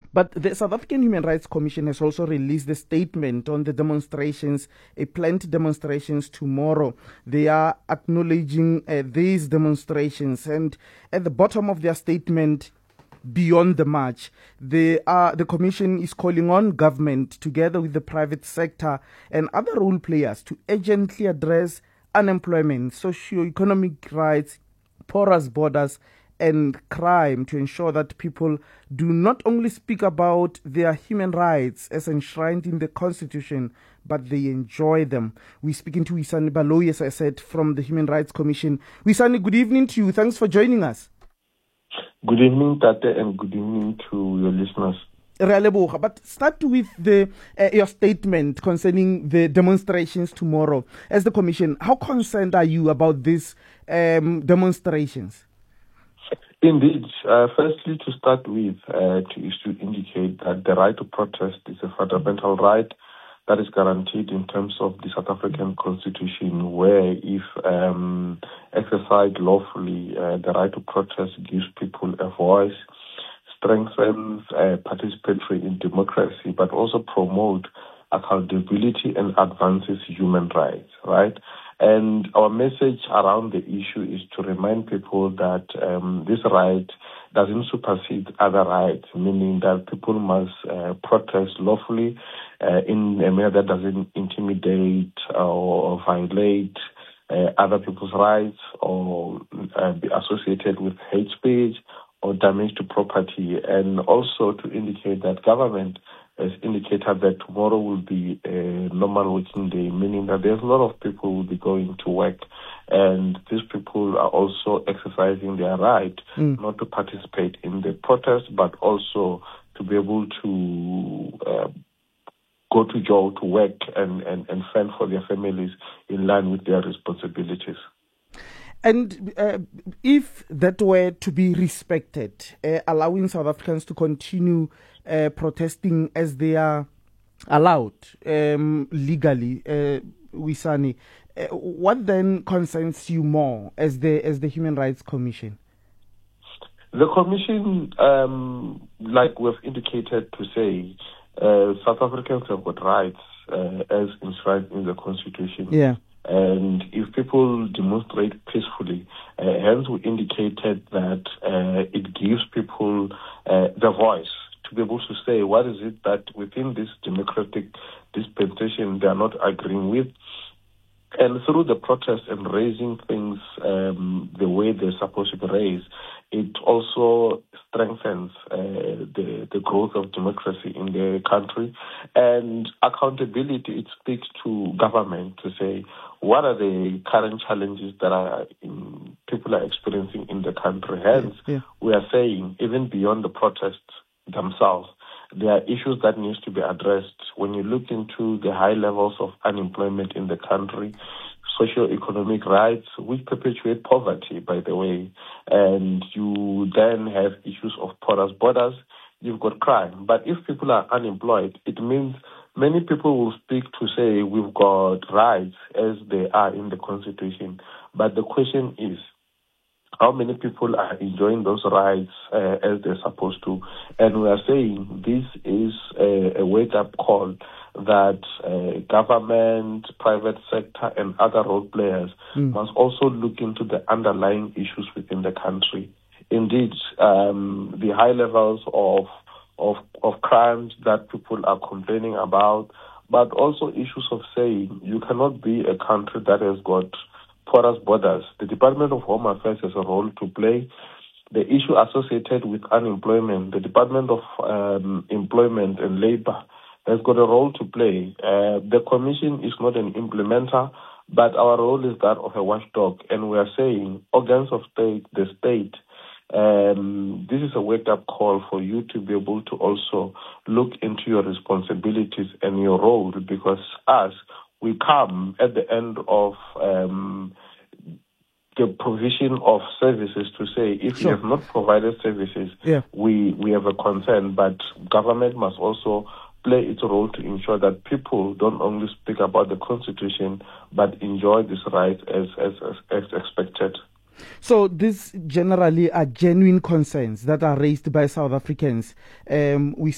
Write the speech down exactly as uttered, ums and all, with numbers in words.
But the South African Human Rights Commission has also released a statement on the demonstrations, a planned demonstrations tomorrow. They are acknowledging uh, these demonstrations, and at the bottom of their statement, beyond the march, they are, the Commission is calling on government, together with the private sector and other role players, to urgently address unemployment, socio-economic rights, porous borders, and crime, to ensure that people do not only speak about their human rights as enshrined in the Constitution, but they enjoy them. We're speaking to Wisani Baloyi, as I said, from the Human Rights Commission. Wisani, good evening to you. Thanks for joining us. Good evening, Tate, and good evening to your listeners. But start with the uh, your statement concerning the demonstrations tomorrow. As the Commission, how concerned are you about these um, demonstrations? Indeed. Uh, firstly, to start with, uh, to, is to indicate that the right to protest is a fundamental right that is guaranteed in terms of the South African Constitution, where if um, exercised lawfully, uh, the right to protest gives people a voice, strengthens uh, participatory in democracy, but also promote accountability and advances human rights, right? And our message around the issue is to remind people that um, this right doesn't supersede other rights, meaning that people must uh, protest lawfully uh, in a manner that doesn't intimidate or violate uh, other people's rights or uh, be associated with hate speech or damage to property, and also to indicate that government has indicated that tomorrow will be a normal working day, meaning that there's a lot of people who will be going to work, and these people are also exercising their right mm. not to participate in the protest, but also to be able to uh, go to jail to work and, and, and fend for their families in line with their responsibilities. And uh, if that were to be respected, uh, allowing South Africans to continue uh, protesting as they are allowed um, legally, uh, Wisani, uh, what then concerns you more as the as the Human Rights Commission? The Commission, um, like we've indicated to say, uh, South Africans have got rights uh, as enshrined in the Constitution. Yeah. And if people demonstrate peacefully, uh, hence we indicated that uh, it gives people uh, the voice to be able to say what is it that within this democratic dispensation they are not agreeing with. And through the protest and raising things um, the way they're supposed to be raised, it also strengthens uh, the, the growth of democracy in the country. And accountability, it speaks to government to say, what are the current challenges that are in, people are experiencing in the country? Hence, yeah, yeah. we are saying, even beyond the protests themselves, there are issues that need to be addressed. When you look into the high levels of unemployment in the country, socio-economic rights, which perpetuate poverty, by the way, and you then have issues of porous borders, you've got crime. But if people are unemployed, it means many people will speak to say we've got rights as they are in the Constitution. But the question is, how many people are enjoying those rights uh, as they're supposed to? And we are saying this is a, a wake-up call that uh, government, private sector, and other role players mm. must also look into the underlying issues within the country. Indeed, um, the high levels of, of of crimes that people are complaining about, but also issues of saying you cannot be a country that has got porous borders. The Department of Home Affairs has a role to play. The issue associated with unemployment, the Department of um, Employment and Labor has got a role to play. Uh, the Commission is not an implementer, but our role is that of a watchdog. And we are saying, organs of state, the state, um, this is a wake-up call for you to be able to also look into your responsibilities and your role, because us, we come at the end of um, the provision of services to say if sure. you have not provided services, yeah. we, we have a concern, but government must also play its role to ensure that people don't only speak about the Constitution, but enjoy these rights as, as, as, as expected. So these generally are genuine concerns that are raised by South Africans. Um, we